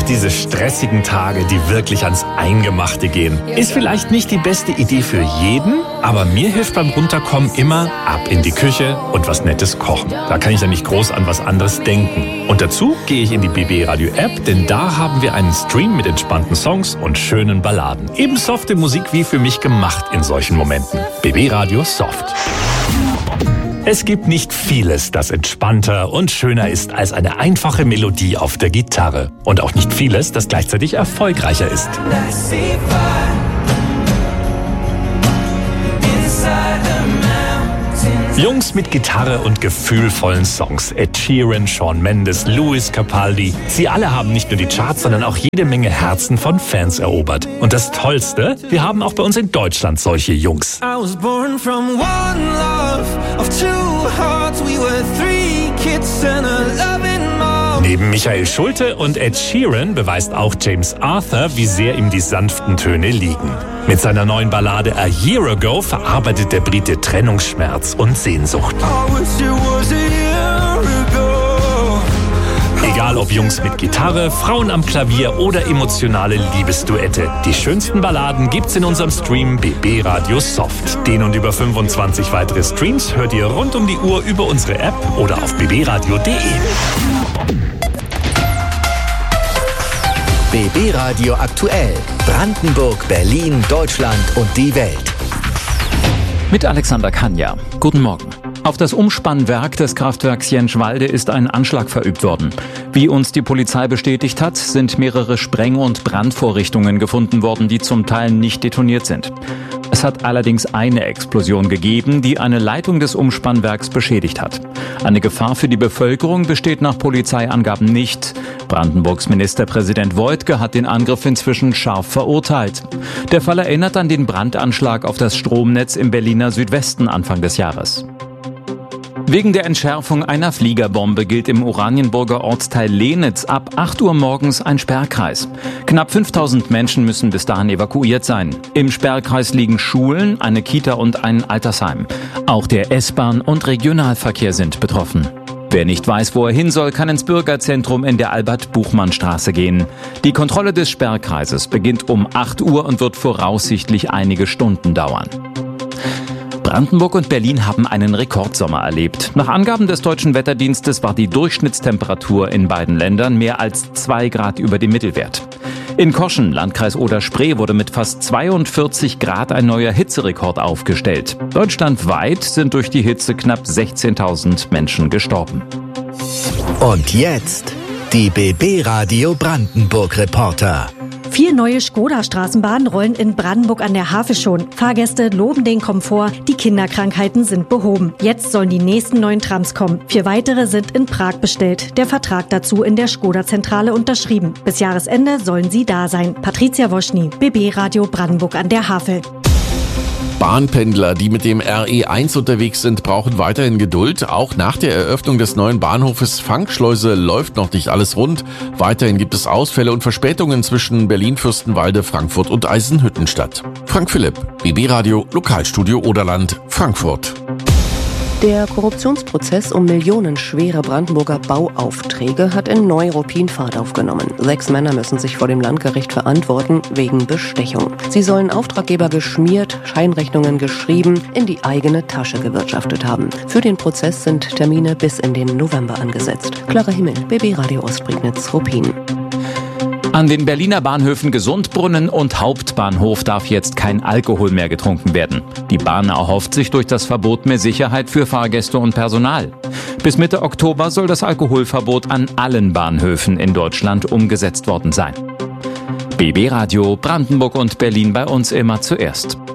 diese stressigen Tage, die wirklich ans Eingemachte gehen. Ist vielleicht nicht die beste Idee für jeden, aber mir hilft beim Runterkommen immer ab in die Küche und was Nettes kochen. Da kann ich dann nicht groß an was anderes denken. Und dazu gehe ich in die BB Radio App, denn da haben wir einen Stream mit entspannten Songs und schönen Balladen. Eben softe Musik wie für mich gemacht in solchen Momenten. BB Radio Soft. Es gibt nicht vieles, das entspannter und schöner ist als eine einfache Melodie auf der Gitarre. Und auch nicht vieles, das gleichzeitig erfolgreicher ist. Jungs mit Gitarre und gefühlvollen Songs. Ed Sheeran, Shawn Mendes, Lewis Capaldi. Sie alle haben nicht nur die Charts, sondern auch jede Menge Herzen von Fans erobert. Und das Tollste, wir haben auch bei uns in Deutschland solche Jungs. I was born from one love of two hearts. We were three kids and a loving mom. Neben Michael Schulte und Ed Sheeran beweist auch James Arthur, wie sehr ihm die sanften Töne liegen. Mit seiner neuen Ballade A Year Ago verarbeitet der Brite Trennungsschmerz und Sehnsucht. Egal ob Jungs mit Gitarre, Frauen am Klavier oder emotionale Liebesduette. Die schönsten Balladen gibt's in unserem Stream BB Radio Soft. Den und über 25 weitere Streams hört ihr rund um die Uhr über unsere App oder auf bbradio.de. BB Radio aktuell. Brandenburg, Berlin, Deutschland und die Welt. Mit Alexander Kanja. Guten Morgen. Auf das Umspannwerk des Kraftwerks Jenschwalde ist ein Anschlag verübt worden. Wie uns die Polizei bestätigt hat, sind mehrere Spreng- und Brandvorrichtungen gefunden worden, die zum Teil nicht detoniert sind. Es hat allerdings eine Explosion gegeben, die eine Leitung des Umspannwerks beschädigt hat. Eine Gefahr für die Bevölkerung besteht nach Polizeiangaben nicht. Brandenburgs Ministerpräsident Woidke hat den Angriff inzwischen scharf verurteilt. Der Fall erinnert an den Brandanschlag auf das Stromnetz im Berliner Südwesten Anfang des Jahres. Wegen der Entschärfung einer Fliegerbombe gilt im Oranienburger Ortsteil Lehnitz ab 8 Uhr morgens ein Sperrkreis. Knapp 5000 Menschen müssen bis dahin evakuiert sein. Im Sperrkreis liegen Schulen, eine Kita und ein Altersheim. Auch der S-Bahn- und Regionalverkehr sind betroffen. Wer nicht weiß, wo er hin soll, kann ins Bürgerzentrum in der Albert-Buchmann-Straße gehen. Die Kontrolle des Sperrkreises beginnt um 8 Uhr und wird voraussichtlich einige Stunden dauern. Brandenburg und Berlin haben einen Rekordsommer erlebt. Nach Angaben des Deutschen Wetterdienstes war die Durchschnittstemperatur in beiden Ländern mehr als 2 Grad über dem Mittelwert. In Koschen, Landkreis Oder-Spree, wurde mit fast 42 Grad ein neuer Hitzerekord aufgestellt. Deutschlandweit sind durch die Hitze knapp 16.000 Menschen gestorben. Und jetzt die BB Radio Brandenburg Reporter. 4 neue Skoda-Straßenbahnen rollen in Brandenburg an der Havel schon. Fahrgäste loben den Komfort, die Kinderkrankheiten sind behoben. Jetzt sollen die nächsten neuen Trams kommen. 4 weitere sind in Prag bestellt. Der Vertrag dazu in der Skoda-Zentrale unterschrieben. Bis Jahresende sollen sie da sein. Patricia Woschny, BB Radio Brandenburg an der Havel. Bahnpendler, die mit dem RE1 unterwegs sind, brauchen weiterhin Geduld. Auch nach der Eröffnung des neuen Bahnhofes Fangschleuse läuft noch nicht alles rund. Weiterhin gibt es Ausfälle und Verspätungen zwischen Berlin-Fürstenwalde, Frankfurt und Eisenhüttenstadt. Frank Philipp, BB Radio, Lokalstudio Oderland, Frankfurt. Der Korruptionsprozess um millionenschwere Brandenburger Bauaufträge hat in Neuruppin Fahrt aufgenommen. 6 Männer müssen sich vor dem Landgericht verantworten wegen Bestechung. Sie sollen Auftraggeber geschmiert, Scheinrechnungen geschrieben, in die eigene Tasche gewirtschaftet haben. Für den Prozess sind Termine bis in den November angesetzt. Clara Himmel, BB Radio Ostprignitz-Ruppin. An den Berliner Bahnhöfen Gesundbrunnen und Hauptbahnhof darf jetzt kein Alkohol mehr getrunken werden. Die Bahn erhofft sich durch das Verbot mehr Sicherheit für Fahrgäste und Personal. Bis Mitte Oktober soll das Alkoholverbot an allen Bahnhöfen in Deutschland umgesetzt worden sein. BB Radio Brandenburg und Berlin bei uns immer zuerst.